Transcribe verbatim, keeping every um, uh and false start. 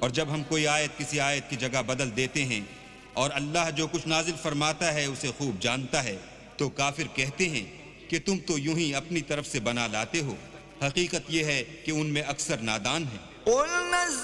और जब हम कोई आयत किसी आयत की जगह बदल देते हैं और अल्लाह जो कुछ नाजिल फरमाता है उसे खूब जानता है, तो काफिर कहते हैं कि तुम तो यूं ही अपनी तरफ से बना लाते हो। हकीकत यह है कि उनमें अक्सर नादान हैं।